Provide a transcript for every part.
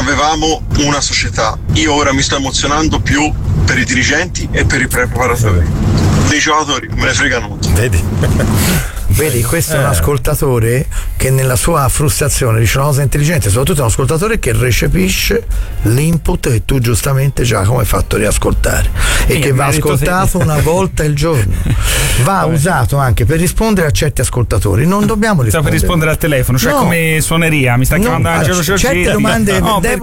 avevamo una società. Io ora mi sto emozionando più per i dirigenti e per i preparatori. Dei giocatori me ne frega nulla. Vedi, questo è un ascoltatore che nella sua frustrazione dice una cosa intelligente, soprattutto un ascoltatore che recepisce l'input che tu giustamente, Giacomo, hai fatto riascoltare e che va ascoltato una volta al giorno. Va usato anche per rispondere a certi ascoltatori. Non dobbiamo rispondere. Per rispondere al telefono, cioè come suoneria. Mi sta chiamando Angelo Giorgetti. Certe domande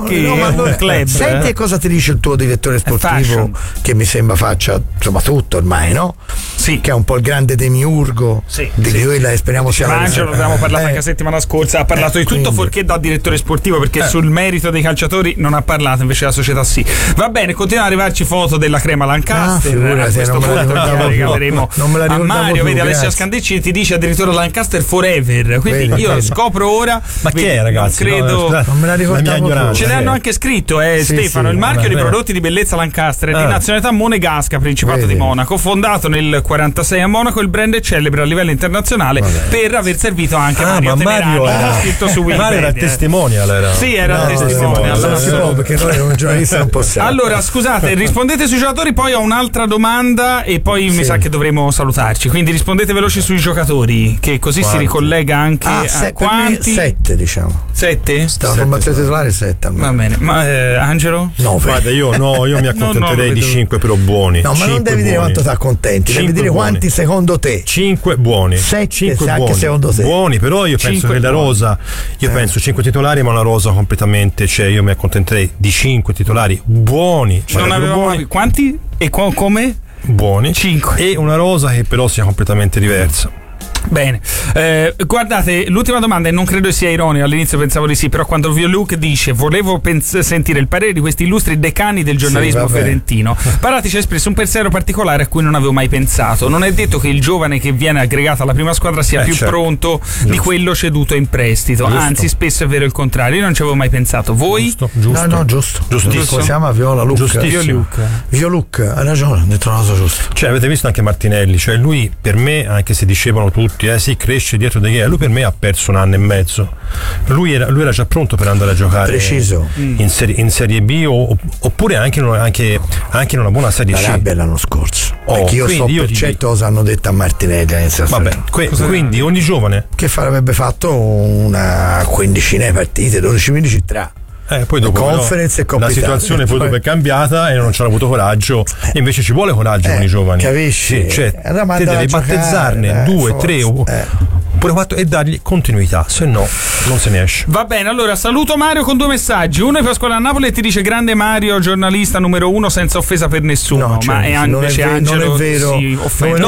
club. Senti cosa ti dice il tuo direttore sportivo, che mi sembra faccia insomma tutto ormai, no? Sì. Che è un po' il grande demiurgo di quella, speriamo sia Angelo, abbiamo parlato anche la settimana scorsa, ha parlato di tutto fuorché da direttore sportivo, perché sul merito dei calciatori non ha parlato, invece la società sì. Va bene, continua ad arrivarci foto della crema Lancaster. A questo punto la regaleremo a Mario. Vedi, Alessia Scandicci ti dice addirittura Lancaster Forever, quindi io scopro ora. Ma che è, ragazzi? Non credo, non me la ricordavo. Ce ne hanno anche scritto, Stefano, il marchio di prodotti di bellezza Lancaster è di nazionalità monegasca, Principato di Monaco, fondato nel 46 a Monaco. Il brand è celebre a livello internazionale per aver servito anche Mario Tenerani, scritto su Wikipedia. Mario era il testimonial, Sì, era il testimonial. Perché noi come giornalisti non possiamo. Allora, scusate, rispondete sui giocatori, poi ho un'altra domanda e poi mi sa che dovremo salutarci. Quindi rispondete veloci sui giocatori, che così si ricollega anche a quanti? 7, diciamo. 7? La formazione titolare 7. Va bene, ma Angelo? 9. Guarda, io mi accontenterei di 5 però buoni. No, ma non devi dire quanto ti accontenti, devi dire quanti secondo te. 5 buoni. 7 anche secondo te. Buoni, però io penso che la rosa, penso 5 titolari, ma una rosa completamente, cioè io mi accontenterei di 5 titolari buoni. Non avevamo quanti? E come? Buoni. 5. E una rosa che però sia completamente diversa. Bene, guardate, l'ultima domanda, e non credo sia ironico, all'inizio pensavo di sì, però quando Violuc dice volevo sentire il parere di questi illustri decani del giornalismo fiorentino, Paratici ha espresso un pensiero particolare a cui non avevo mai pensato. Non è detto che il giovane che viene aggregato alla prima squadra sia più pronto di quello ceduto in prestito, anzi spesso è vero il contrario. Io non ci avevo mai pensato. Voi? Giustissimo. Si chiama Violuc, ha ragione, hai trovato giusto. Cioè avete visto anche Martinelli, cioè lui per me, anche se dicevano tutti si cresce dietro De Gea, lui per me ha perso un anno e mezzo. Lui era già pronto per andare a giocare preciso in serie B oppure anche in una buona serie C. La rabbia l'anno scorso, perché io so per certo cosa hanno detto a Martinelli all'inizio. Quindi ogni giovane che avrebbe fatto una quindicina di partite, 12-15 tra poi dopo Conference e la situazione poi dopo è cambiata e non ci hanno avuto coraggio, e invece ci vuole coraggio con i giovani, capisci? Cioè te devi battezzarne 2, 3 pure 4 e dargli continuità, se no non se ne esce. Va bene, allora saluto Mario con 2 messaggi. Uno è Pasquale a Napoli e ti dice grande Mario, giornalista numero 1 senza offesa per nessuno, ma è invece Angelo non è vero, si offende.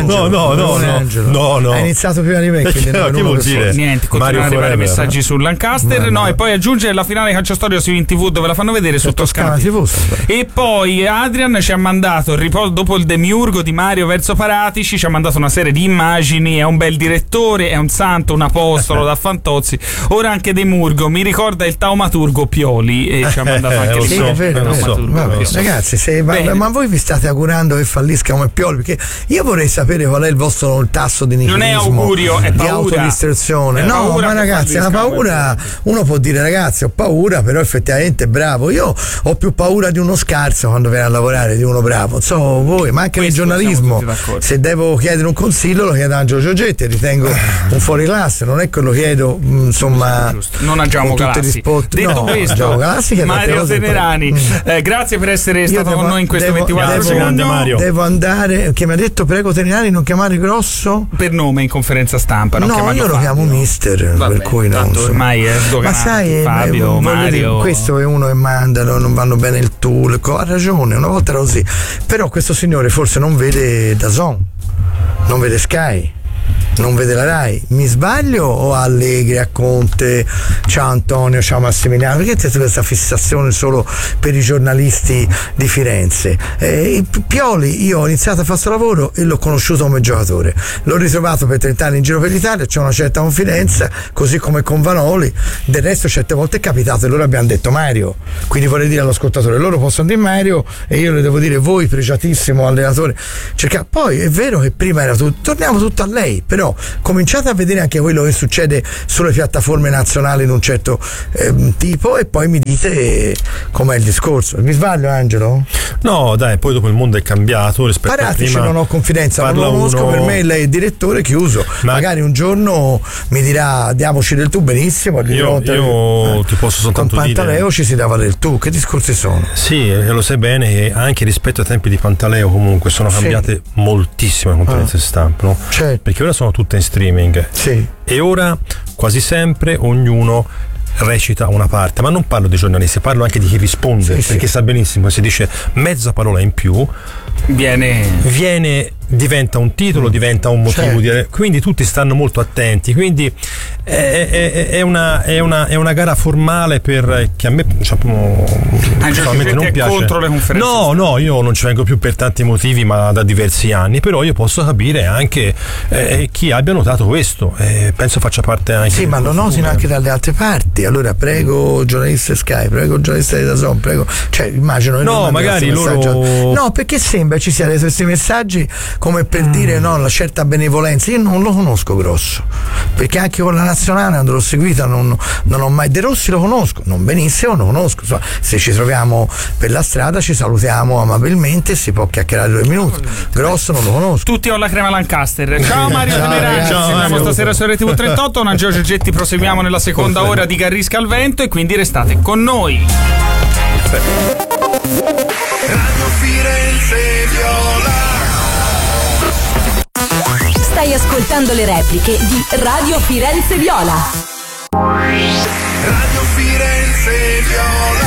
No, ha iniziato prima di me, quindi che vuol dire? Niente, continuano ad arrivare messaggi su Lancaster, e poi aggiunge la finale calciostoria su In TV dove la fanno vedere su Toscana TV. E poi Adrian ci ha mandato dopo il demiurgo di Mario verso Paratici, ci ha mandato una serie di immagini, è un bel direttore, è un santo, un apostolo da Fantozzi. Ora anche Demurgo mi ricorda il taumaturgo Pioli, e ci ha mandato anche il ragazzi, ma voi vi state augurando che fallisca come Pioli? Perché io vorrei sapere qual è il vostro tasso di nichilismo, non è augurio, è paura, di autodistruzione. No, ma ragazzi, la paura, uno può dire ragazzi ho paura, però effettivamente bravo. Io ho più paura di uno scarso quando viene a lavorare di uno bravo, so voi, ma anche nel giornalismo, se devo chiedere un consiglio lo chiedo a Angelo Giorgetti, ritengo un fuori classe, non è che lo chiedo insomma non agiamo Galassi. Detto questo, Mario Tenerani, grazie per essere stato con noi in questo 24 secondi. Devo andare, che mi ha detto prego Tenerani non chiamare Grosso per nome in conferenza stampa, no, io lo chiamo mister. Vabbè, per cui no, ormai è sdoganato. Ma sai, Fabio, Mario dire, questo è uno che mandano, non vanno bene il tool, ha ragione, una volta era così, però questo signore forse non vede DAZN, non vede Sky, non vede la Rai. Mi sbaglio o Allegri, a Conte, ciao Antonio, ciao Massimiliano? Perché c'è questa fissazione solo per i giornalisti di Firenze? Pioli, io ho iniziato a fare questo lavoro e l'ho conosciuto come giocatore, l'ho ritrovato per 30 anni in giro per l'Italia, c'è una certa confidenza, così come con Vanoli. Del resto certe volte è capitato e loro abbiamo detto Mario, quindi vorrei dire all'ascoltatore, loro possono dire Mario e io le devo dire voi, pregiatissimo allenatore. Poi è vero che prima era tutto, torniamo tutto a lei, però però cominciate a vedere anche quello che succede sulle piattaforme nazionali di un certo tipo e poi mi dite com'è il discorso. Mi sbaglio, Angelo? No, dai, poi dopo il mondo è cambiato rispetto a prima. Non ho confidenza, non lo conosco, per me lei è il direttore chiuso. Magari un giorno mi dirà diamoci del tu, benissimo. Io ti posso soltanto dire, con Pantaleo ci si dava del tu. Che discorsi sono? Sì, lo sai bene che anche rispetto ai tempi di Pantaleo comunque sono cambiate moltissime conferenze stampa, no? Certo. Perché ora sono tutte in streaming e ora quasi sempre ognuno recita una parte, ma non parlo dei giornalisti, parlo anche di chi risponde, perché sa benissimo che se dice mezza parola in più diventa un titolo, diventa un motivo quindi tutti stanno molto attenti, quindi è una gara formale per che a me personalmente non piace. Contro le conferenze. No, io non ci vengo più per tanti motivi, ma da diversi anni, però io posso capire anche chi abbia notato questo, penso faccia parte anche ma lo notino anche dalle altre parti. Allora prego giornalista Sky, prego giornalista di DAZN, prego, immagino magari loro no, perché sembra ci siano questi messaggi come per dire una certa benevolenza. Io non lo conosco Grosso, perché anche con la nazionale quando l'ho seguita non ho mai. De Rossi lo conosco, non benissimo, lo conosco, se ci troviamo per la strada ci salutiamo amabilmente e si può chiacchierare 2 minuti. Grosso non lo conosco. Tutti ho la crema Lancaster. Ciao Mario Tenerani, siamo stasera su RTV 38, un Angelo Giorgetti, proseguiamo nella seconda ora di Garrisca al Vento e quindi restate con noi. Radio Firenze Viola. Stai ascoltando le repliche di Radio Firenze Viola. Radio Firenze Viola.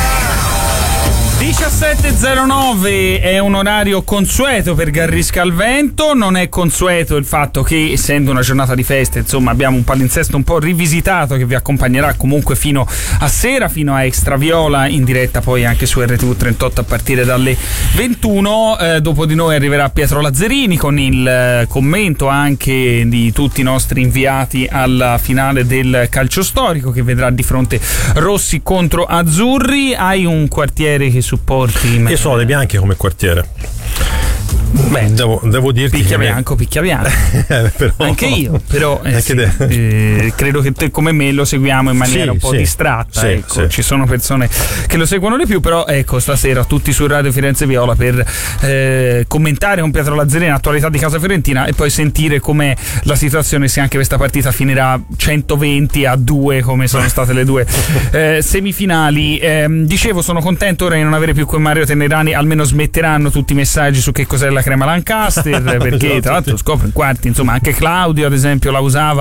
17.09 è un orario consueto per Garrisca al Vento. Non è consueto il fatto che, essendo una giornata di feste, insomma, abbiamo un palinsesto un po' rivisitato che vi accompagnerà comunque fino a sera, fino a Extra Viola, in diretta poi anche su RTV 38 a partire dalle 21. Dopo di noi arriverà Pietro Lazzarini con il commento anche di tutti i nostri inviati alla finale del calcio storico, che vedrà di fronte Rossi contro Azzurri. Hai un quartiere che supporti? Io sono dei bianchi come quartiere. Beh, devo dirti picchia bianco. Però, anche io, però credo che te come me lo seguiamo in maniera un po' distratta. Ci sono persone che lo seguono di più, però ecco, stasera tutti su Radio Firenze Viola per commentare con Pietro Lazzarini l'attualità di Casa Fiorentina e poi sentire com'è la situazione, se anche questa partita finirà 120-2 come sono state le due semifinali. Dicevo, sono contento ora di non avere più con Mario Tenerani, almeno smetteranno tutti i messaggi su che cos'è la crema Lancaster, perché tra l'altro scopro in quarti, insomma, anche Claudio ad esempio la usava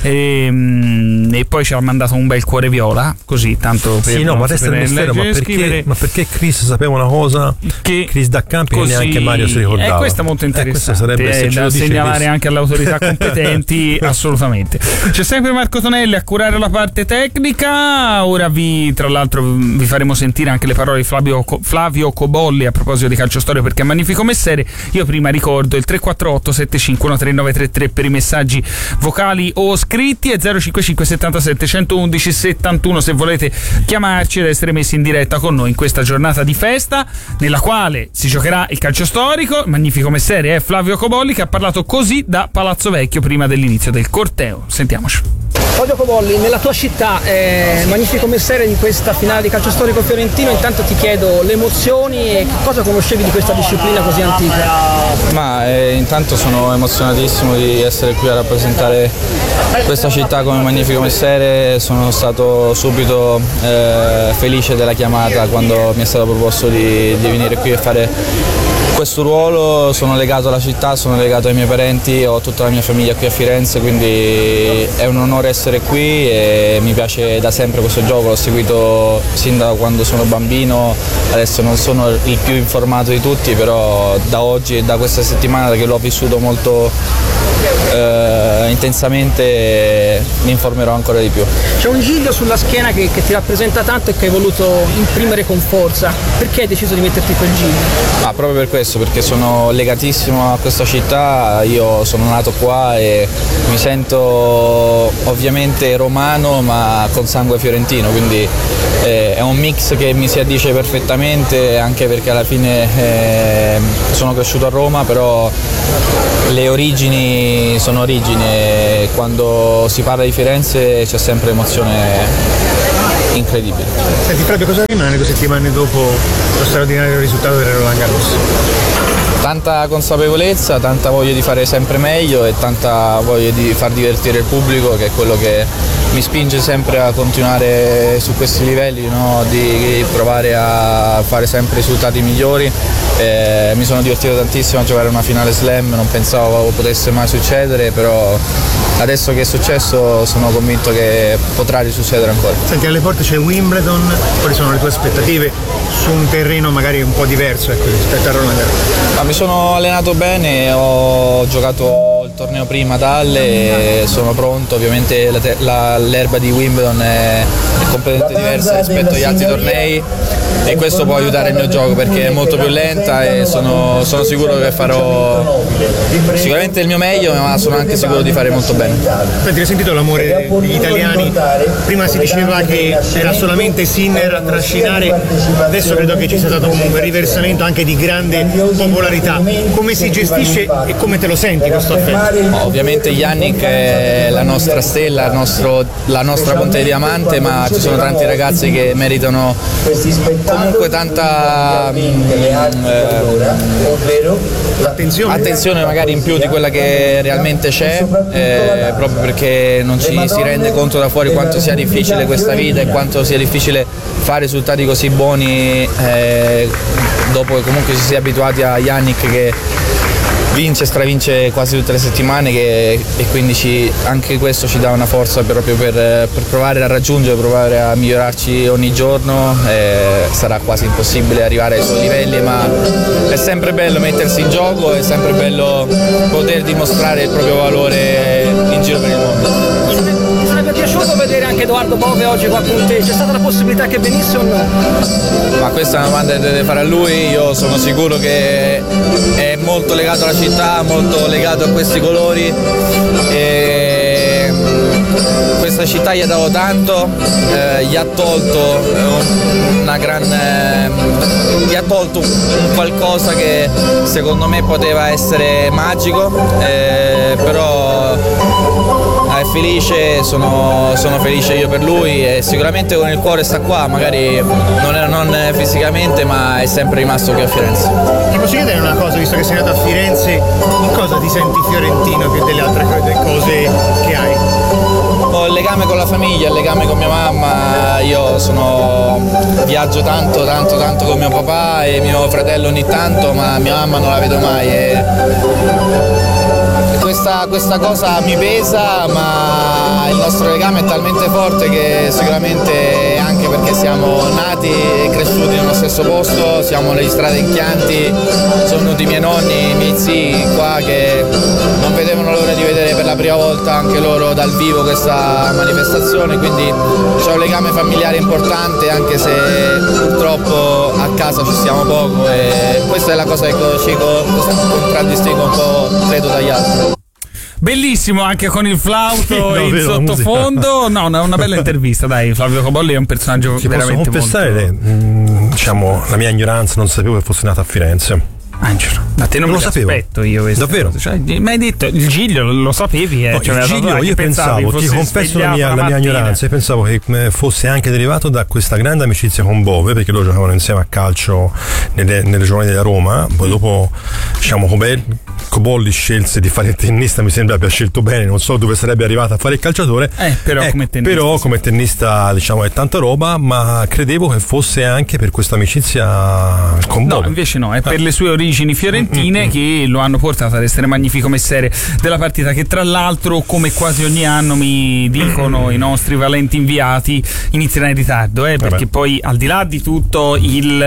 e poi ci ha mandato un bel cuore viola, così tanto per ma resta il mistero, ma perché Chris sapeva una cosa che Chris da Campi così, e neanche Mario si ricordava. Questo è molto interessante, è da segnalare anche alle autorità competenti. Assolutamente. C'è sempre Marco Tonelli a curare la parte tecnica. Ora tra l'altro vi faremo sentire anche le parole di Flavio Cobolli a proposito di calcio storia, perché è magnifico messere. Io prima ricordo il 348 751 3933 per i messaggi vocali o scritti e 055 77 111 71 se volete chiamarci ed essere messi in diretta con noi in questa giornata di festa nella quale si giocherà il calcio storico. Magnifico messere è Flavio Cobolli, che ha parlato così da Palazzo Vecchio prima dell'inizio del corteo. Sentiamoci. Fabio Cobolli, nella tua città, magnifico mestiere di questa finale di calcio storico fiorentino, intanto ti chiedo le emozioni e che cosa conoscevi di questa disciplina così antica? Intanto sono emozionatissimo di essere qui a rappresentare questa città come magnifico mestiere. Sono stato subito felice della chiamata quando mi è stato proposto di venire qui a fare questo ruolo. Sono legato alla città, sono legato ai miei parenti, ho tutta la mia famiglia qui a Firenze, quindi è un onore essere qui e mi piace da sempre questo gioco. L'ho seguito sin da quando sono bambino, adesso non sono il più informato di tutti, però da oggi e da questa settimana che l'ho vissuto molto intensamente mi informerò ancora di più. C'è un giglio sulla schiena che ti rappresenta tanto e che hai voluto imprimere con forza. Perché hai deciso di metterti quel giglio? Proprio per questo, questo, perché sono legatissimo a questa città, io sono nato qua e mi sento ovviamente romano ma con sangue fiorentino, quindi è un mix che mi si addice perfettamente, anche perché alla fine sono cresciuto a Roma, però le origini sono origini e quando si parla di Firenze c'è sempre emozione incredibile. Senti Fabio, cosa rimane 2 settimane dopo lo straordinario risultato del Roland Garros? Tanta consapevolezza, tanta voglia di fare sempre meglio e tanta voglia di far divertire il pubblico, che è quello che mi spinge sempre a continuare su questi livelli, no? Di provare a fare sempre risultati migliori. Mi sono divertito tantissimo a giocare una finale slam, non pensavo potesse mai succedere, però adesso che è successo sono convinto che potrà risuccedere ancora. Senti, alle porte c'è Wimbledon, quali sono le tue aspettative su un terreno magari un po' diverso rispetto a Roland Garros? Mi sono allenato bene, ho giocato il torneo prima ad Halle e sono pronto. Ovviamente l'erba di Wimbledon è completamente diversa rispetto agli altri tornei e questo può aiutare il mio gioco perché è molto più lenta e sono sicuro che farò sicuramente il mio meglio, ma sono anche sicuro di fare molto bene. Senti, hai sentito l'amore degli italiani? Prima si diceva che era solamente Sinner a trascinare, adesso credo che ci sia stato un riversamento anche di grande popolarità. Come si gestisce e come te lo senti questo affetto? Ovviamente Yannick è la nostra stella, la nostra ponte di diamante, ma ci sono tanti ragazzi che meritano comunque tanta attenzione magari in più di quella che realmente c'è, proprio perché non ci si rende conto da fuori quanto sia difficile questa vita e quanto sia difficile fare risultati così buoni dopo che comunque si sia abituati a Yannick che vince e stravince quasi tutte le settimane e quindi anche questo ci dà una forza proprio per provare a raggiungere, provare a migliorarci ogni giorno. Sarà quasi impossibile arrivare ai suoi livelli, ma è sempre bello mettersi in gioco, è sempre bello poter dimostrare il proprio valore in giro per il mondo. Mi sarebbe piaciuto vedere anche Edoardo Bove oggi qua con te, c'è stata la possibilità che venisse o no? Ma questa è una domanda che deve fare a lui, io sono sicuro che è molto legato alla città, molto legato a questi colori e questa città gli ha dato tanto, gli ha tolto un qualcosa che secondo me poteva essere magico, però è felice, sono felice io per lui e sicuramente con il cuore sta qua, magari non fisicamente, ma è sempre rimasto qui a Firenze. Ti posso chiedere una cosa, visto che sei nato a Firenze, in cosa ti senti fiorentino più delle altre cose che hai? Ho il legame con la famiglia, il legame con mia mamma, io viaggio tanto con mio papà e mio fratello ogni tanto, ma mia mamma non la vedo mai e questa cosa mi pesa, ma il nostro legame è talmente forte che sicuramente anche perché siamo nati e cresciuti nello stesso posto, siamo nelle strade in Chianti, sono venuti i miei nonni, i miei zii qua che non vedevano l'ora di vedere per la prima volta anche loro dal vivo questa manifestazione, quindi c'è un legame familiare importante anche se purtroppo a casa ci stiamo poco e questa è la cosa che ci contraddistingue un po' credo dagli altri. Bellissimo anche con il flauto in sottofondo. No, una bella intervista, dai. Flavio Cobolli è un personaggio veramente posso confessare molto... diciamo la mia ignoranza, non sapevo che fosse nato a Firenze. Angelo, ma te non lo sapevo. Aspetto io questo. Davvero? Cioè, mi hai detto il Giglio lo sapevi? No, cioè, il Giglio io pensavo, ti confesso la mia ignoranza, io pensavo che fosse anche derivato da questa grande amicizia con Bove, perché loro giocavano insieme a calcio nelle giornate della Roma. Poi dopo diciamo Cobolli scelse di fare il tennista, mi sembra abbia scelto bene, non so dove sarebbe arrivato a fare il calciatore, però come tennista diciamo è tanta roba, ma credevo che fosse anche per questa amicizia con Bove. No, invece no, è per le sue origini fiorentine che lo hanno portato ad essere magnifico mestiere della partita, che tra l'altro come quasi ogni anno mi dicono i nostri valenti inviati inizierà in ritardo, perché poi al di là di tutto il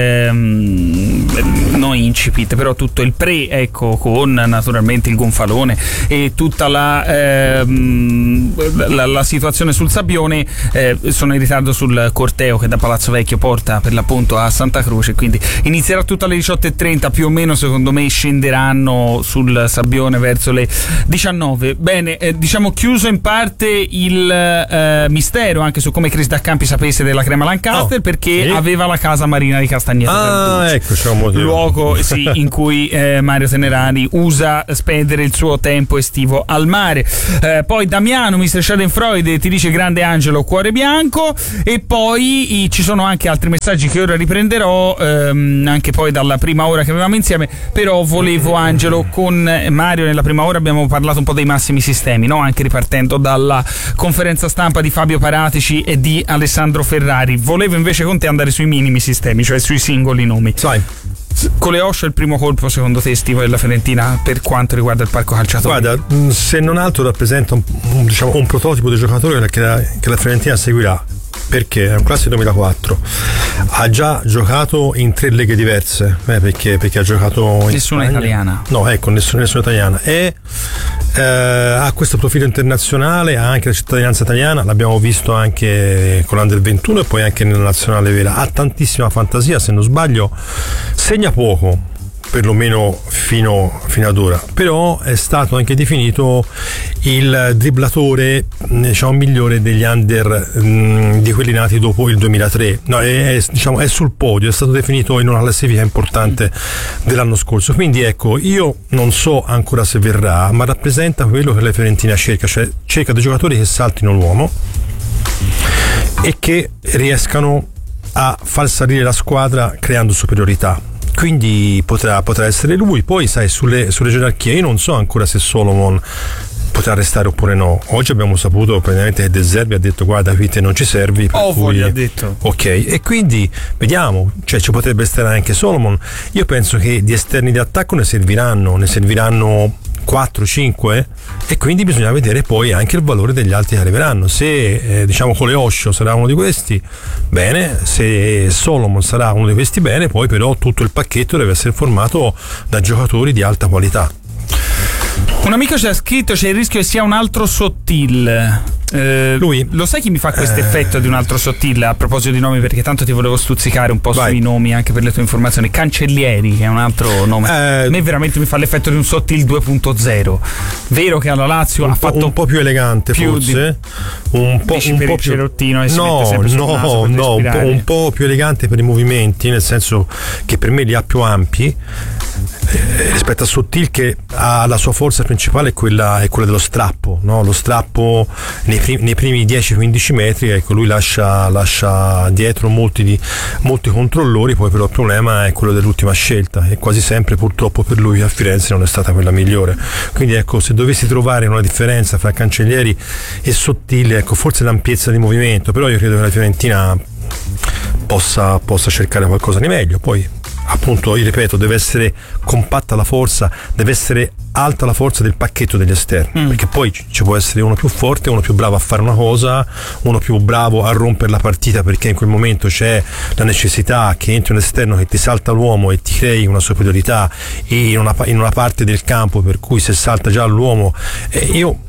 non incipit, però tutto il con naturalmente il gonfalone e tutta la situazione sul sabbione, sono in ritardo sul corteo che da Palazzo Vecchio porta per l'appunto a Santa Croce, quindi inizierà tutto alle 18:30, 40 più o meno, secondo me scenderanno sul sabbione verso le 19. Bene, diciamo chiuso in parte il mistero anche su come Chris Daccampi sapesse della crema Lancaster, perché aveva la casa marina di Castagneto ecco, c'è un motivo. Luogo in cui Mario Tenerari usa spendere il suo tempo estivo al mare. Poi Damiano, Mr. Schadenfreude, ti dice grande Angelo, cuore bianco. E poi ci sono anche altri messaggi che ora riprenderò, anche poi dalla prima ora che avevamo insieme. Però volevo, Angelo, con Mario nella prima ora abbiamo parlato un po' dei massimi sistemi, no? Anche ripartendo dalla conferenza stampa di Fabio Paratici e di Alessandro Ferrari. Volevo invece con te andare sui minimi sistemi, cioè sui singoli nomi. Sai. Con le Osho il primo colpo secondo te estivo della Fiorentina per quanto riguarda il parco calciatori? Guarda, se non altro rappresenta un prototipo di giocatore che la Fiorentina seguirà, perché è un classe 2004, ha già giocato in 3 leghe diverse, perché ha giocato in nessuna Spagna. Italiana, no, ecco, nessuna italiana, e ha questo profilo internazionale, ha anche la cittadinanza italiana, l'abbiamo visto anche con l'Under 21 e poi anche nella nazionale vera, ha tantissima fantasia, se non sbaglio segna poco, perlomeno fino ad ora, però è stato anche definito il dribblatore, diciamo, migliore degli under di quelli nati dopo il 2003. No, è sul podio, è stato definito in una classifica importante dell'anno scorso, quindi ecco, io non so ancora se verrà, ma rappresenta quello che la Fiorentina cerca, cioè cerca dei giocatori che saltino l'uomo e che riescano a far salire la squadra creando superiorità. Quindi potrà essere lui. Poi sai, sulle gerarchie io non so ancora se Solomon potrà restare oppure no. Oggi abbiamo saputo praticamente che De Zerbi ha detto guarda qui te non ci servi, per cui ha detto ok, e quindi vediamo, cioè ci potrebbe stare anche Solomon. Io penso che di esterni di attacco ne serviranno 4-5 e quindi bisogna vedere poi anche il valore degli altri che arriveranno. Se diciamo con le Osho sarà uno di questi, bene, se Solomon sarà uno di questi, bene, poi però tutto il pacchetto deve essere formato da giocatori di alta qualità. Un amico ci ha scritto c'è il rischio che sia un altro Sottil. Lui lo sai chi mi fa questo effetto di un altro Sottil a proposito di nomi, perché tanto ti volevo stuzzicare un po' sui nomi anche per le tue informazioni. Cancellieri, che è un altro nome, a me veramente mi fa l'effetto di un Sottil 2.0 vero che alla Lazio ha fatto un po' più elegante, più forse un po' più cerottino e un po' più elegante per i movimenti, nel senso che per me li ha più ampi rispetto a Sottil, che ha la sua forza principale è quella dello strappo, no? Lo strappo nei primi 10-15 metri, ecco, lui lascia dietro molti controllori, poi però il problema è quello dell'ultima scelta e quasi sempre purtroppo per lui a Firenze non è stata quella migliore. Quindi ecco, se dovessi trovare una differenza fra Cancellieri e Sottil, ecco, forse l'ampiezza di movimento, però io credo che la Fiorentina possa cercare qualcosa di meglio. Poi appunto, io ripeto, deve essere compatta la forza, deve essere alta la forza del pacchetto degli esterni, perché poi ci può essere uno più forte, uno più bravo a fare una cosa, uno più bravo a rompere la partita, perché in quel momento c'è la necessità che entri un esterno che ti salta l'uomo e ti crei una superiorità in una parte del campo, per cui se salta già l'uomo, io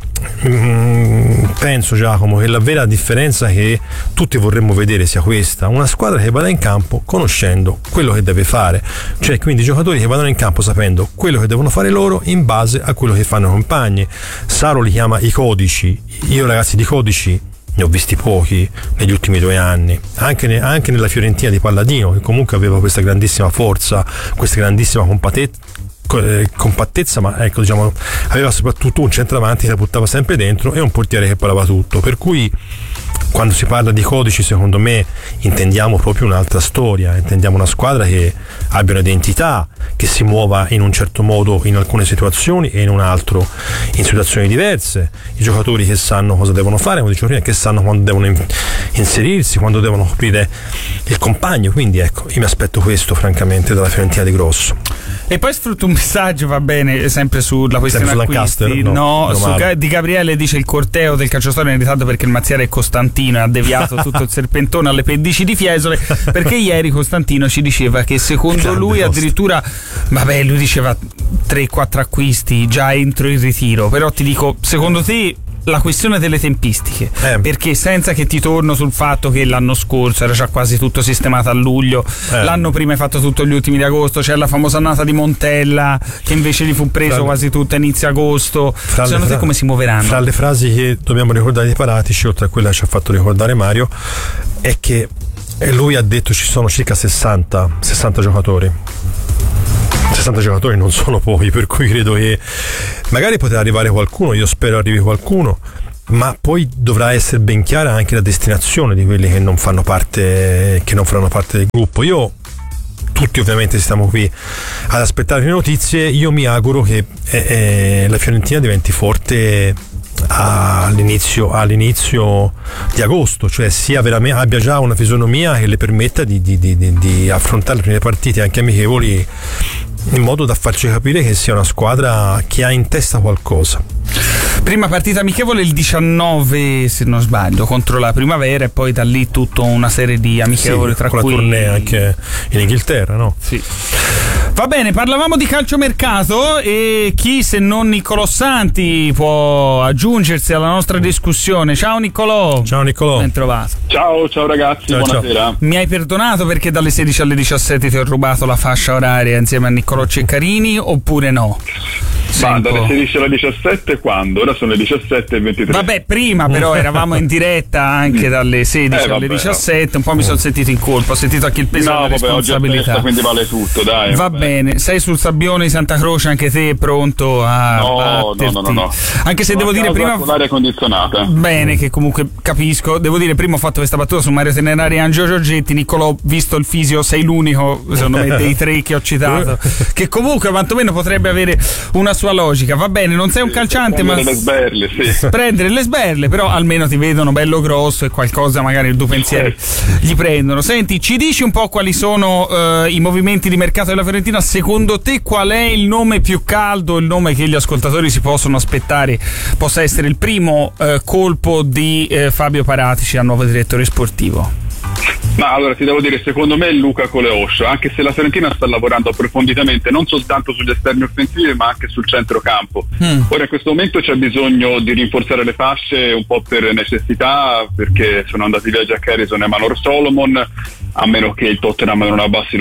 penso, Giacomo, che la vera differenza che tutti vorremmo vedere sia questa: una squadra che vada in campo conoscendo quello che deve fare, cioè quindi giocatori che vadano in campo sapendo quello che devono fare loro in base a quello che fanno i compagni. Saro li chiama i codici, io ragazzi di codici ne ho visti pochi negli ultimi 2 anni, anche nella Fiorentina di Palladino, che comunque aveva questa grandissima forza, questa grandissima compattezza, ma ecco, diciamo, aveva soprattutto un centravanti che la buttava sempre dentro e un portiere che parava tutto, per cui quando si parla di codici, secondo me intendiamo proprio un'altra storia, intendiamo una squadra che abbia un'identità, che si muova in un certo modo in alcune situazioni e in un altro in situazioni diverse, i giocatori che sanno cosa devono fare, i giocatori che sanno quando devono inserirsi, quando devono coprire il compagno. Quindi ecco, io mi aspetto questo francamente dalla Fiorentina di Grosso. E poi sfrutto un messaggio, va bene, sempre sulla questione acquisti, di Gabriele, dice il corteo del calciatore in ritardo perché il mazziere è Costantino e ha deviato tutto il serpentone alle pendici di Fiesole, perché ieri Costantino ci diceva che secondo lui addirittura, lui diceva 3-4 acquisti già entro il ritiro, però ti dico, secondo te la questione delle tempistiche, perché senza che ti torno sul fatto che l'anno scorso era già quasi tutto sistemato a luglio, l'anno prima hai fatto tutto gli ultimi di agosto, c'è la famosa annata di Montella che invece gli fu preso quasi tutto a inizio agosto. Secondo te come si muoveranno? Fra le frasi che dobbiamo ricordare di Paratici, oltre a quella che ci ha fatto ricordare Mario, è che lui ha detto ci sono circa 60 giocatori. 60 giocatori non sono pochi, per cui credo che magari potrà arrivare qualcuno, io spero arrivi qualcuno, ma poi dovrà essere ben chiara anche la destinazione di quelli che non faranno parte del gruppo. Tutti ovviamente stiamo qui ad aspettare le notizie. Io mi auguro che la Fiorentina diventi forte all'inizio di agosto, cioè abbia già una fisionomia che le permetta di affrontare le prime partite anche amichevoli, in modo da farci capire che sia una squadra che ha in testa qualcosa. Prima partita amichevole il 19, se non sbaglio, contro la Primavera, e poi da lì tutta una serie di amichevoli, tra con cui la tournée anche in Inghilterra, no? Sì. Va bene, parlavamo di calciomercato e chi se non Niccolò Santi può aggiungersi alla nostra discussione. Ciao Niccolò. Ciao Niccolò. Ben trovato. Ciao ragazzi, buonasera. Ciao. Mi hai perdonato perché dalle 16 alle 17 ti ho rubato la fascia oraria insieme a Niccolò Ceccarini, oppure no? Ma dalle 16 alle 17 quando? Ora sono le 17:23. Vabbè, prima però eravamo in diretta anche dalle 16 alle 17, un po' mi sono sentito in colpa, ho sentito anche il peso della responsabilità. Oggi è festa, quindi vale tutto, dai. Va bene, sei sul sabbione di Santa Croce anche te, pronto a batterti? No. Anche se devo dire prima con l'aria condizionata. Bene, che comunque capisco. Devo dire, prima ho fatto questa battuta su Mario Tenerari e Angelo Giorgetti. Niccolò, visto il fisio, sei l'unico, secondo me, dei tre che ho citato, che comunque quantomeno potrebbe avere una sua logica. Va bene, non sei un calciante, ma le sberle, prendere le sberle, però almeno ti vedono bello grosso e qualcosa magari il tuo pensiero gli prendono. Senti, ci dici un po' quali sono i movimenti di mercato della Fiorentina? Secondo te qual è il nome più caldo, il nome che gli ascoltatori si possono aspettare possa essere il primo colpo di Fabio Paratici al nuovo direttore sportivo? Ma allora ti devo dire, secondo me è Luca Coleoscio, anche se la Fiorentina sta lavorando approfonditamente non soltanto sugli esterni offensivi ma anche sul centrocampo. Ora in questo momento c'è bisogno di rinforzare le fasce un po' per necessità, perché sono andati via Jack Harrison e Manor Solomon, a meno che il Tottenham non abbassi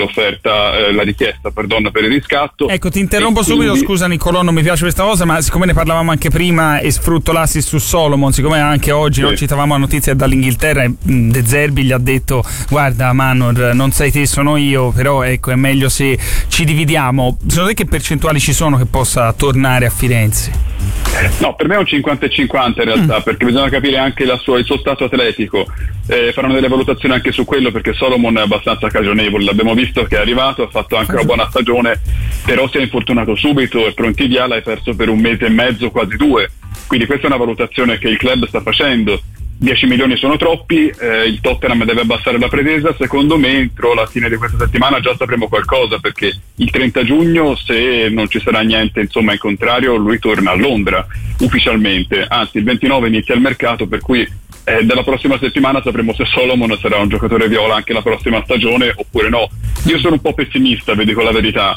la richiesta per il riscatto. Ecco, ti interrompo subito, scusa Niccolò, non mi piace questa cosa, ma siccome ne parlavamo anche prima e sfrutto l'assist su Solomon, siccome anche oggi noi citavamo la notizia dall'Inghilterra e De Zerbi gli ha detto: guarda Manor, non sei te, sono io, però ecco, è meglio se ci dividiamo. Secondo te che percentuali ci sono che possa tornare a Firenze? No, per me è un 50-50 in realtà, perché bisogna capire anche il suo stato atletico. Faranno delle valutazioni anche su quello, perché Solomon è abbastanza cagionevole, l'abbiamo visto che è arrivato, ha fatto anche una buona stagione, però si è infortunato subito e Prontiglia l'hai perso per 1 mese e mezzo, quasi 2, quindi questa è una valutazione che il club sta facendo. 10 milioni sono troppi, il Tottenham deve abbassare la pretesa. Secondo me entro la fine di questa settimana già sapremo qualcosa, perché il 30 giugno, se non ci sarà niente insomma in contrario, lui torna a Londra ufficialmente, anzi il 29 inizia il mercato, per cui dalla prossima settimana sapremo se Solomon sarà un giocatore viola anche la prossima stagione oppure no. Io sono un po' pessimista, vi dico la verità.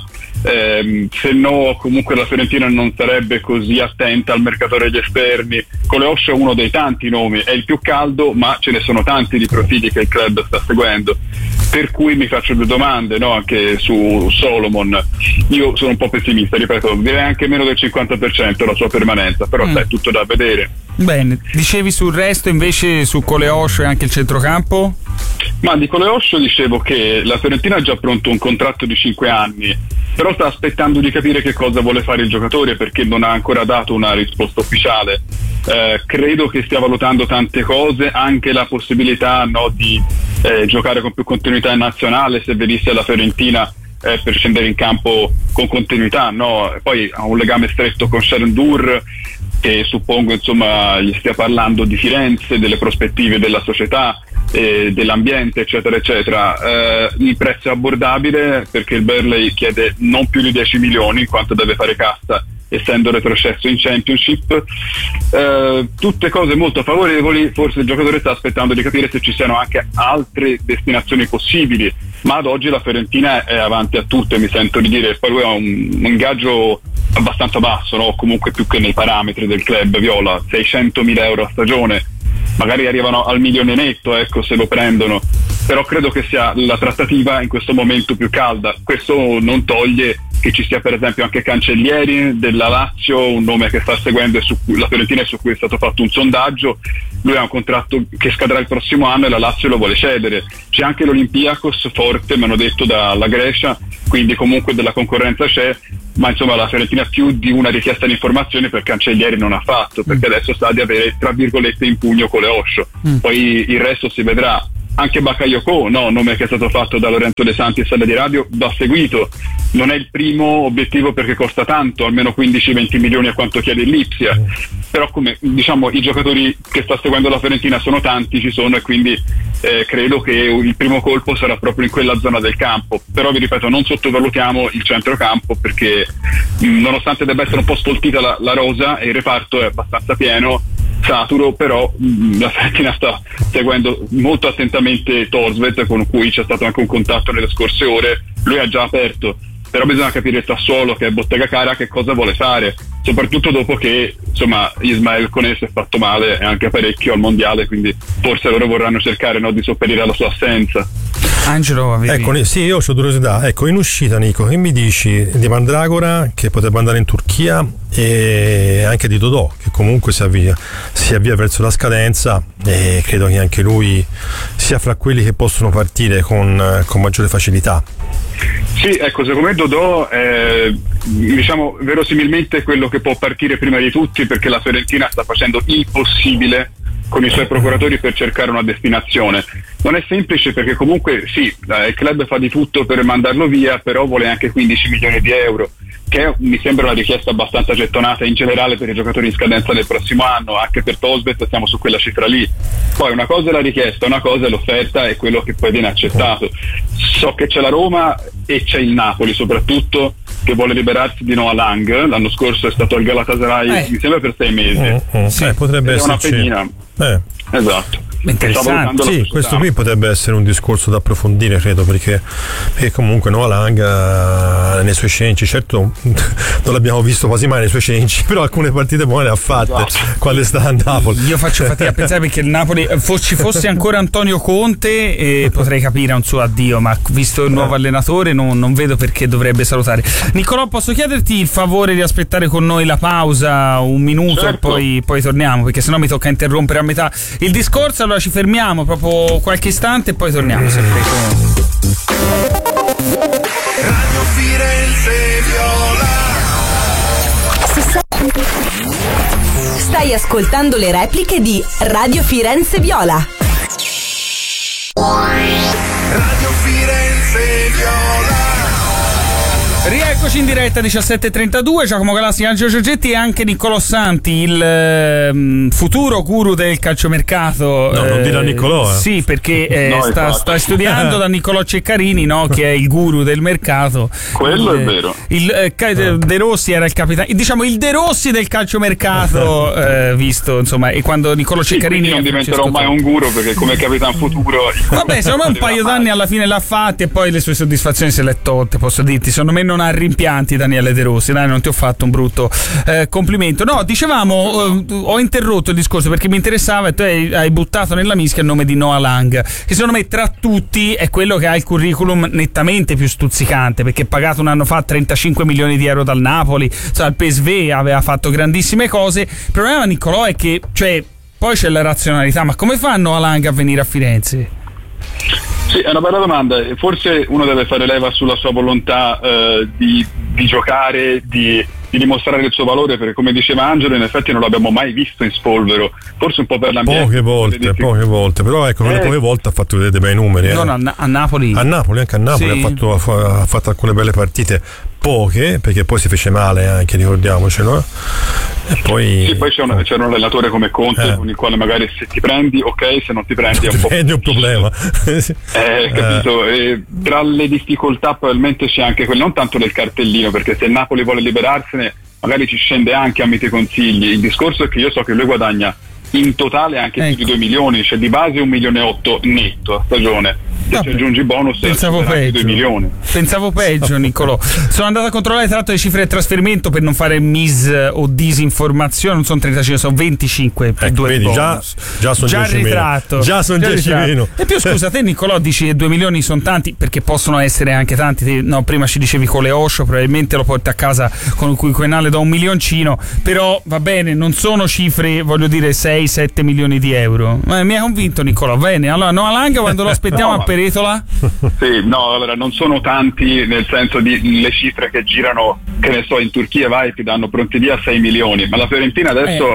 Se no comunque la Fiorentina non sarebbe così attenta al mercato degli esterni. Coleoscio è uno dei tanti nomi, è il più caldo, ma ce ne sono tanti di profili che il club sta seguendo, per cui mi faccio 2 domande, no? Anche su Solomon io sono un po' pessimista, ripeto, direi anche meno del 50% la sua permanenza, però è tutto da vedere. Bene, dicevi sul resto invece, su Coleoscio e anche il centrocampo? Ma di Coleoscio dicevo che la Fiorentina ha già pronto un contratto di 5 anni, però sta aspettando di capire che cosa vuole fare il giocatore, perché non ha ancora dato una risposta ufficiale. Credo che stia valutando tante cose, anche la possibilità di giocare con più continuità in nazionale se venisse la Fiorentina per scendere in campo con continuità, no? Poi ha un legame stretto con Sharon Dur, che suppongo insomma gli stia parlando di Firenze, delle prospettive della società, dell'ambiente eccetera eccetera. Il prezzo è abbordabile, perché il Burnley chiede non più di 10 milioni in quanto deve fare cassa essendo retrocesso in Championship. Tutte cose molto favorevoli, forse il giocatore sta aspettando di capire se ci siano anche altre destinazioni possibili, ma ad oggi la Fiorentina è avanti a tutte, mi sento di dire. Poi lui ha un ingaggio abbastanza basso, no? Comunque più che nei parametri del club viola, 600.000 euro a stagione, magari arrivano al milione netto, ecco, se lo prendono, però credo che sia la trattativa in questo momento più calda. Questo non toglie che ci sia per esempio anche Cancellieri della Lazio, un nome che sta seguendo la Fiorentina e su cui è stato fatto un sondaggio. Lui ha un contratto che scadrà il prossimo anno e la Lazio lo vuole cedere. C'è anche l'Olympiakos forte, mi hanno detto, dalla Grecia, quindi comunque della concorrenza c'è, ma insomma la Fiorentina più di una richiesta di informazioni per Cancellieri non ha fatto, perché adesso sa di avere tra virgolette in pugno con le Osho, poi il resto si vedrà. Anche Bakayoko, no, nome che è stato fatto da Lorenzo De Santi e Sala di Radio, va seguito. Non è il primo obiettivo perché costa tanto, almeno 15-20 milioni a quanto chiede l'Ipsia, però come diciamo i giocatori che sta seguendo la Fiorentina sono tanti, ci sono, e quindi credo che il primo colpo sarà proprio in quella zona del campo. Però vi ripeto, non sottovalutiamo il centrocampo, perché nonostante debba essere un po' sfoltita la rosa e il reparto è abbastanza pieno, saturo, però la Fiorentina sta seguendo molto attentamente Torsved, con cui c'è stato anche un contatto nelle scorse ore. Lui ha già aperto, però bisogna capire il Sassuolo, che è bottega cara, che cosa vuole fare, soprattutto dopo che insomma Ismael Koné si è fatto male e anche parecchio al mondiale, quindi forse loro vorranno cercare, no, di sopperire alla sua assenza. Angelo, ecco, sì, io ho curiosità. Ecco, in uscita, Nico, che mi dici di Mandragora, che potrebbe andare in Turchia, e anche di Dodò, che comunque si avvia verso la scadenza, e credo che anche lui sia fra quelli che possono partire con maggiore facilità. Sì, ecco, secondo me Dodò è, diciamo, verosimilmente quello che può partire prima di tutti, perché la Fiorentina sta facendo il possibile con i suoi procuratori per cercare una destinazione. Non è semplice, perché comunque sì, il club fa di tutto per mandarlo via, però vuole anche 15 milioni di euro, che mi sembra una richiesta abbastanza gettonata in generale per i giocatori in scadenza del prossimo anno. Anche per Torsved siamo su quella cifra lì. Poi una cosa è la richiesta, una cosa è l'offerta e quello che poi viene accettato. So che c'è la Roma e c'è il Napoli soprattutto, che vuole liberarsi di Noah Lang. L'anno scorso è stato al Galatasaray, mi sembra per 6 mesi. Sì, potrebbe essere una pedina. Esatto. Interessante. Sì, questo qui potrebbe essere un discorso da approfondire, credo, perché comunque Noah Lang nei suoi cenci, certo non l'abbiamo visto quasi mai nei suoi cenci, però alcune partite buone le ha fatte quando sta a Napoli. Io faccio fatica a pensare, perché il Napoli ci fosse ancora Antonio Conte potrei capire un suo addio, ma visto il nuovo allenatore non vedo perché dovrebbe salutare. Nicolò, posso chiederti il favore di aspettare con noi la pausa un minuto, certo, e poi torniamo, perché sennò mi tocca interrompere a metà il discorso. Allora ci fermiamo proprio qualche istante e poi torniamo sempre con Radio Firenze Viola. Stai ascoltando le repliche di Radio Firenze Viola. Radio Firenze Viola. Rieccoci in diretta 17:32, Giacomo Galassi, Angelo Giorgetti e anche Niccolò Santi, il futuro guru del calciomercato. No, non dirà Niccolò. Sì, perché sta studiando da Niccolò Ceccarini, no, che è il guru del mercato. Quello è vero. De Rossi era il capitano, diciamo il De Rossi del calciomercato, visto insomma, e quando Niccolò Ceccarini non diventerò mai un guru, perché come capitano futuro vabbè, secondo me un paio d'anni alla fine l'ha fatti e poi le sue soddisfazioni se le è tolte, posso dirti. Secondo me non ha rimpianti Daniele De Rossi, dai, non ti ho fatto un brutto complimento. No, dicevamo, ho interrotto il discorso perché mi interessava e tu hai buttato nella mischia il nome di Noah Lang, che secondo me tra tutti è quello che ha il curriculum nettamente più stuzzicante, perché pagato un anno fa 35 milioni di euro dal Napoli, il PSV aveva fatto grandissime cose. Il problema, Niccolò, è che poi c'è la razionalità, ma come fa Noah Lang a venire a Firenze? Sì, è una bella domanda. Forse uno deve fare leva sulla sua volontà di giocare, di dimostrare il suo valore, perché come diceva Angelo, in effetti non l'abbiamo mai visto in spolvero, forse un po' per l'ambiente. Poche volte, però ecco, quelle poche volte ha fatto vedere dei bei numeri. No, a Napoli. Anche a Napoli sì. ha fatto alcune belle partite, poche, perché poi si fece male anche, ricordiamocelo. E poi sì, poi c'è un allenatore come Conte con il quale magari se ti prendi ok, se non ti prendi è un problema. Capito? E tra le difficoltà probabilmente c'è anche quello, non tanto del cartellino, perché se il Napoli vuole liberarsene magari ci scende anche a miti consigli. Il discorso è che io so che lui guadagna in totale anche più di 2 milioni, cioè di base 1,8 milioni netto a stagione, se ci aggiungi bonus pensavo peggio. 2 milioni. Pensavo peggio, Niccolò. Sono andato a controllare tra l'altro le cifre del trasferimento per non fare o disinformazione, non sono 35, sono 25 per due vedi, bonus. Già sono 10 ritratto. Già sono 10 meno. E più scusa, te Niccolò dici che 2 milioni sono tanti, perché possono essere anche tanti. No, prima ci dicevi con le Osho, probabilmente lo porti a casa con un quinquennale da 1 milioncino, però va bene, non sono cifre, voglio dire 6-7 milioni di euro. Mi ha convinto Niccolò, bene. Allora Noah Lang quando lo aspettiamo a Peretola? Sì, no, allora non sono tanti, nel senso di le cifre che girano, che ne so, in Turchia ti danno pronti via 6 milioni, ma la Fiorentina adesso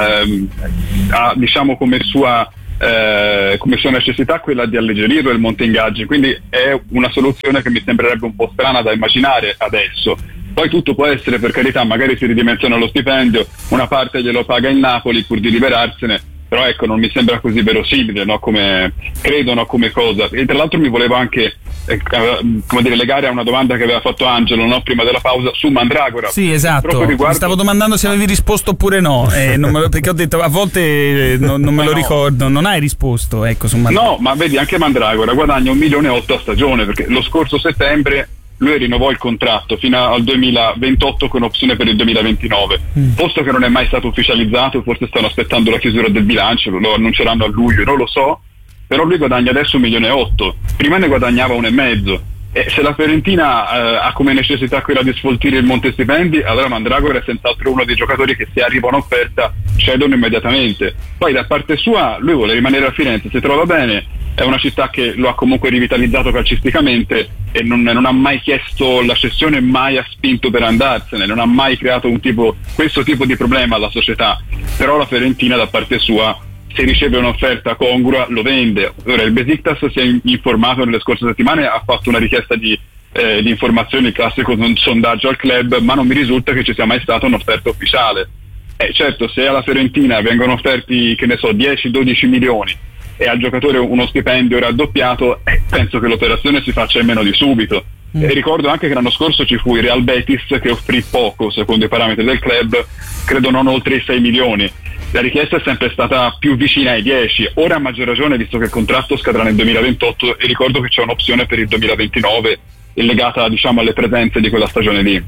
ha, diciamo, come sua necessità quella di alleggerire il monte ingaggi, quindi è una soluzione che mi sembrerebbe un po' strana da immaginare adesso. Poi tutto può essere, per carità, magari si ridimensiona lo stipendio, una parte glielo paga il Napoli pur di liberarsene, però ecco, non mi sembra così verosimile, no? Come credono, come cosa. E tra l'altro mi volevo anche legare a una domanda che aveva fatto Angelo, no? Prima della pausa, su Mandragora. Sì, esatto, mi stavo domandando se avevi risposto oppure no, perché ho detto a volte non me lo ricordo, non hai risposto, ecco, su Mandragora. No, ma vedi, anche Mandragora guadagna 1,8 milioni a stagione, perché lo scorso settembre lui rinnovò il contratto fino al 2028 con opzione per il 2029. Posto che non è mai stato ufficializzato, forse stanno aspettando la chiusura del bilancio, lo annunceranno a luglio, non lo so, però lui guadagna adesso 1,8 milioni, prima ne guadagnava 1,5 milioni. E se la Fiorentina ha come necessità quella di sfoltire il monte stipendi, allora Mandragora è senz'altro uno dei giocatori che, se arriva un'offerta, cedono immediatamente. Poi da parte sua lui vuole rimanere a Firenze, si trova bene, è una città che lo ha comunque rivitalizzato calcisticamente e non ha mai chiesto la cessione, mai ha spinto per andarsene, non ha mai creato questo tipo di problema alla società. Però la Fiorentina da parte sua, se riceve un'offerta congrua, lo vende. Ora il Besiktas si è informato nelle scorse settimane, ha fatto una richiesta di informazioni, il classico sondaggio al club, ma non mi risulta che ci sia mai stata un'offerta ufficiale. Certo, se alla Fiorentina vengono offerti, che ne so, 10-12 milioni e al giocatore uno stipendio raddoppiato, penso che l'operazione si faccia in meno di subito. E ricordo anche che l'anno scorso ci fu il Real Betis che offrì poco secondo i parametri del club, credo non oltre i 6 milioni. La richiesta è sempre stata più vicina ai 10, ora a maggior ragione visto che il contratto scadrà nel 2028 e ricordo che c'è un'opzione per il 2029 legata, diciamo, alle presenze di quella stagione lì.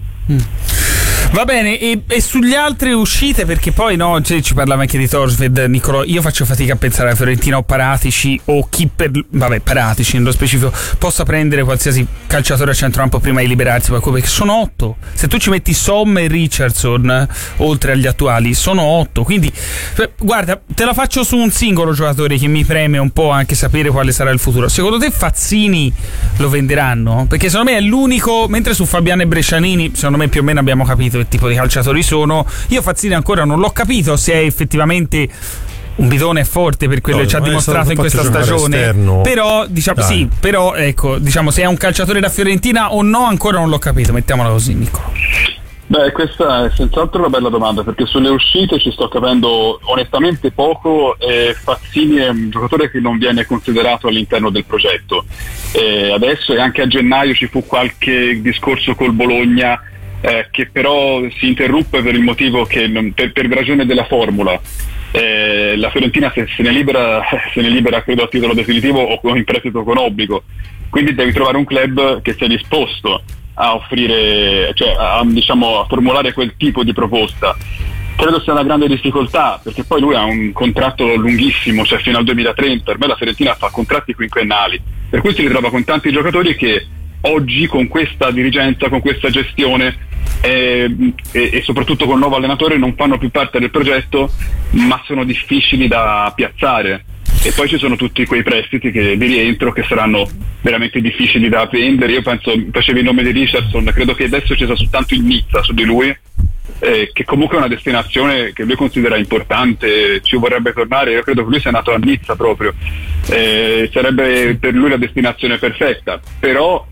Va bene, e sugli altre uscite, perché poi no, ci parlava anche di Thorstvedt, Niccolò, io faccio fatica a pensare a Fiorentina o Paratici o chi Paratici nello specifico possa prendere qualsiasi calciatore a centrocampo prima di liberarsi, perché sono 8, se tu ci metti Sommer e Richardson oltre agli attuali sono 8, quindi guarda, te la faccio su un singolo giocatore che mi preme un po' anche sapere quale sarà il futuro. Secondo te Fazzini lo venderanno? Perché secondo me è l'unico, mentre su Fabiano e Brescianini secondo me più o meno abbiamo capito che tipo di calciatori sono. Io Fazzini ancora non l'ho capito se è effettivamente un bidone forte per quello che ci ha dimostrato in questa stagione esterno. Però diciamo sì, però ecco, diciamo se è un calciatore da Fiorentina o no ancora non l'ho capito, mettiamola così, Niccolò. Beh, questa è senz'altro una bella domanda, perché sulle uscite ci sto capendo onestamente poco. Fazzini è un giocatore che non viene considerato all'interno del progetto adesso, e anche a gennaio ci fu qualche discorso col Bologna che però si interruppe per il motivo che per ragione della formula. La Fiorentina se ne libera credo a titolo definitivo o in prestito con obbligo, quindi devi trovare un club che sia disposto a offrire, cioè a formulare quel tipo di proposta. Credo sia una grande difficoltà, perché poi lui ha un contratto lunghissimo, cioè fino al 2030. Per me la Fiorentina fa contratti quinquennali, per cui si ritrova con tanti giocatori che oggi con questa dirigenza, con questa gestione e soprattutto con il nuovo allenatore non fanno più parte del progetto, ma sono difficili da piazzare. E poi ci sono tutti quei prestiti di rientro che saranno veramente difficili da prendere. Io penso, facevi il nome di Richardson, credo che adesso ci sia soltanto il Nizza su di lui, che comunque è una destinazione che lui considera importante, ci vorrebbe tornare. Io credo che lui sia nato a Nizza proprio, sarebbe per lui la destinazione perfetta, però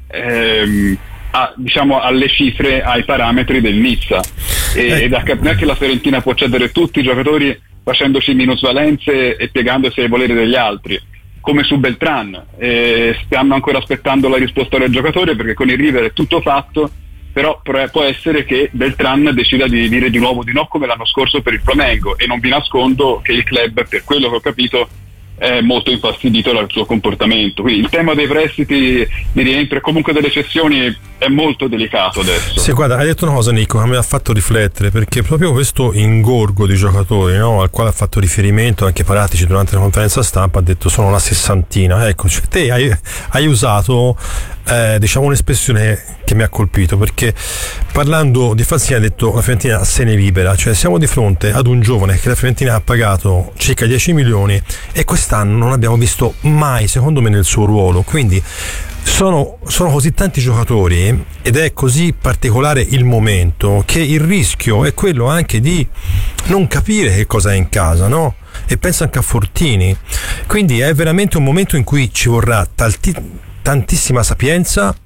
alle cifre, ai parametri del Nizza, ed non è che la Fiorentina può cedere tutti i giocatori facendoci minusvalenze e piegandosi ai voleri degli altri, come su Beltran. Stiamo ancora aspettando la risposta del giocatore, perché con il River è tutto fatto, però può essere che Beltran decida di dire di nuovo di no come l'anno scorso per il Flamengo, e non vi nascondo che il club, per quello che ho capito, è molto infastidito dal suo comportamento. Quindi il tema dei prestiti di rientro e comunque delle cessioni è molto delicato adesso. Sì, guarda, hai detto una cosa, Nico, che mi ha fatto riflettere, perché proprio questo ingorgo di giocatori, no, al quale ha fatto riferimento anche Paratici durante la conferenza stampa, ha detto sono la sessantina. Ecco, cioè, te hai usato diciamo un'espressione che mi ha colpito, perché parlando di Fazzini ha detto la Fiorentina se ne libera, cioè siamo di fronte ad un giovane che la Fiorentina ha pagato circa 10 milioni e quest'anno non abbiamo visto mai, secondo me, nel suo ruolo. Quindi sono così tanti giocatori ed è così particolare il momento che il rischio è quello anche di non capire che cosa è in casa, no? E penso anche a Fortini. Quindi è veramente un momento in cui ci vorrà tantissima sapienza